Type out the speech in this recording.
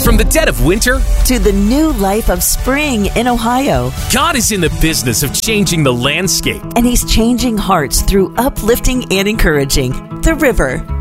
From the dead of winter to the new life of spring in Ohio. God is in the business of changing the landscape. And He's changing hearts through uplifting and encouraging. The River,